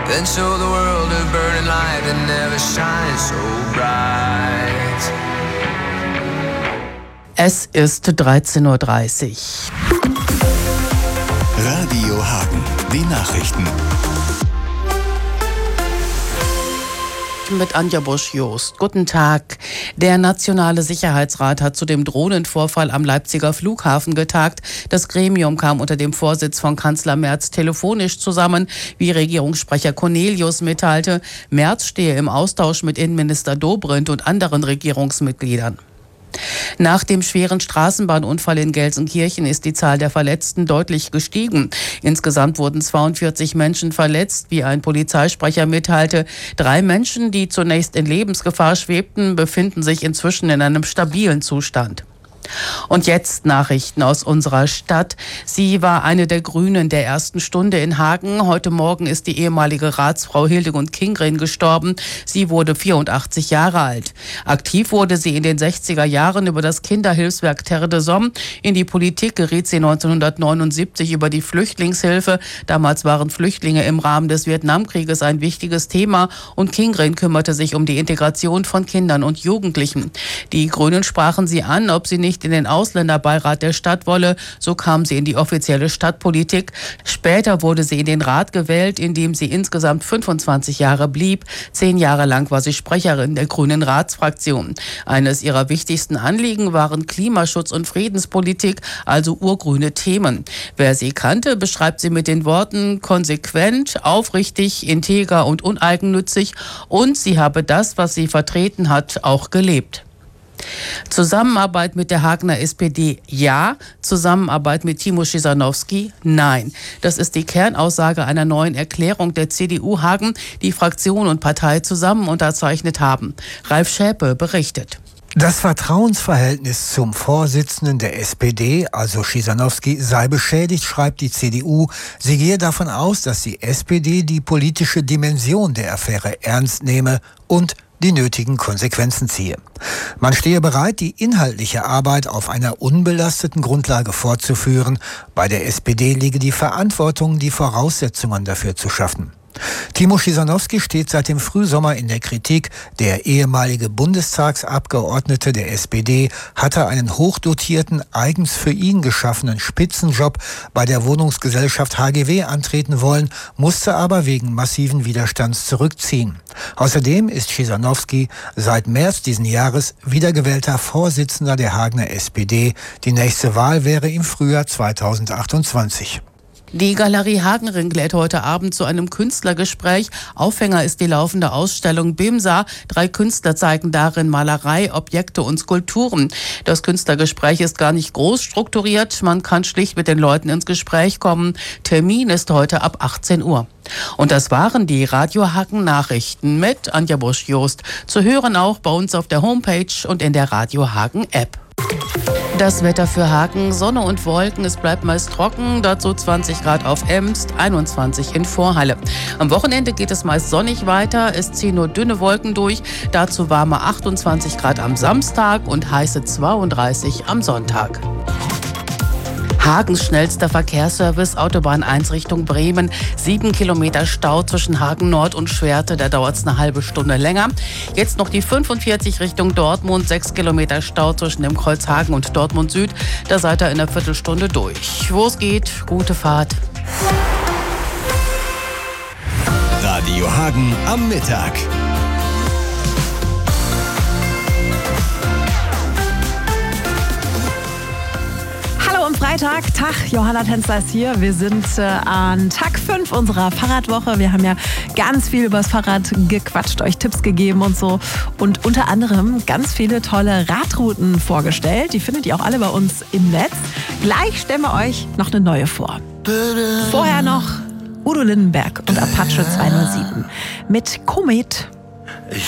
then show the world a burning light that never shines so bright. Es ist 13:30 Uhr. Radio Hagen, die Nachrichten. Mit Anja Busch-Jost. Guten Tag. Der Nationale Sicherheitsrat hat zu dem Drohnenvorfall am Leipziger Flughafen getagt. Das Gremium kam unter dem Vorsitz von Kanzler Merz telefonisch zusammen, wie Regierungssprecher Cornelius mitteilte. Merz stehe im Austausch mit Innenminister Dobrindt und anderen Regierungsmitgliedern. Nach dem schweren Straßenbahnunfall in Gelsenkirchen ist die Zahl der Verletzten deutlich gestiegen. Insgesamt wurden 42 Menschen verletzt, wie ein Polizeisprecher mitteilte. 3 Menschen, die zunächst in Lebensgefahr schwebten, befinden sich inzwischen in einem stabilen Zustand. Und jetzt Nachrichten aus unserer Stadt. Sie war eine der Grünen der ersten Stunde in Hagen. Heute Morgen ist die ehemalige Ratsfrau Hildegund Kingren gestorben. Sie wurde 84 Jahre alt. Aktiv wurde sie in den 60er Jahren über das Kinderhilfswerk Terre de Somme. In die Politik geriet sie 1979 über die Flüchtlingshilfe. Damals waren Flüchtlinge im Rahmen des Vietnamkrieges ein wichtiges Thema und Kingren kümmerte sich um die Integration von Kindern und Jugendlichen. Die Grünen sprachen sie an, ob sie nicht in den Ausländerbeirat der Stadt wolle. So kam sie in die offizielle Stadtpolitik. Später wurde sie in den Rat gewählt, in dem sie insgesamt 25 Jahre blieb. 10 Jahre lang war sie Sprecherin der Grünen Ratsfraktion. Eines ihrer wichtigsten Anliegen waren Klimaschutz und Friedenspolitik, also urgrüne Themen. Wer sie kannte, beschreibt sie mit den Worten konsequent, aufrichtig, integer und uneigennützig. Und sie habe das, was sie vertreten hat, auch gelebt. Zusammenarbeit mit der Hagener SPD ja, Zusammenarbeit mit Timo Chrzanowski nein. Das ist die Kernaussage einer neuen Erklärung der CDU Hagen, die Fraktion und Partei zusammen unterzeichnet haben. Ralf Schäpe berichtet. Das Vertrauensverhältnis zum Vorsitzenden der SPD, also Chrzanowski, sei beschädigt, schreibt die CDU. Sie gehe davon aus, dass die SPD die politische Dimension der Affäre ernst nehme und die nötigen Konsequenzen ziehe. Man stehe bereit, die inhaltliche Arbeit auf einer unbelasteten Grundlage fortzuführen. Bei der SPD liege die Verantwortung, die Voraussetzungen dafür zu schaffen. Timo Chrzanowski steht seit dem Frühsommer in der Kritik. Der ehemalige Bundestagsabgeordnete der SPD hatte einen hochdotierten, eigens für ihn geschaffenen Spitzenjob bei der Wohnungsgesellschaft HGW antreten wollen, musste aber wegen massiven Widerstands zurückziehen. Außerdem ist Chrzanowski seit März diesen Jahres wiedergewählter Vorsitzender der Hagener SPD. Die nächste Wahl wäre im Frühjahr 2028. Die Galerie Hagenring lädt heute Abend zu einem Künstlergespräch. Aufhänger ist die laufende Ausstellung Bimsa. 3 Künstler zeigen darin Malerei, Objekte und Skulpturen. Das Künstlergespräch ist gar nicht groß strukturiert. Man kann schlicht mit den Leuten ins Gespräch kommen. Termin ist heute ab 18 Uhr. Und das waren die Radio Hagen Nachrichten mit Anja Busch-Jost. Zu hören auch bei uns auf der Homepage und in der Radio Hagen App. Das Wetter für Hagen, Sonne und Wolken, es bleibt meist trocken, dazu 20 Grad auf Emst, 21 in Vorhalle. Am Wochenende geht es meist sonnig weiter, es ziehen nur dünne Wolken durch, dazu warme 28 Grad am Samstag und heiße 32 am Sonntag. Hagens schnellster Verkehrsservice, Autobahn 1 Richtung Bremen. 7 Kilometer Stau zwischen Hagen Nord und Schwerte, da dauert es eine halbe Stunde länger. Jetzt noch die 45 Richtung Dortmund, 6 Kilometer Stau zwischen dem Kreuz Hagen und Dortmund Süd. Da seid ihr in einer Viertelstunde durch. Wo es geht, gute Fahrt. Radio Hagen am Mittag. Freitag, Tag, Johanna Tänzler ist hier. Wir sind an Tag 5 unserer Fahrradwoche. Wir haben ja ganz viel über das Fahrrad gequatscht, euch Tipps gegeben und so. Und unter anderem ganz viele tolle Radrouten vorgestellt. Die findet ihr auch alle bei uns im Netz. Gleich stellen wir euch noch eine neue vor. Vorher noch Udo Lindenberg und Apache 207 mit Komet.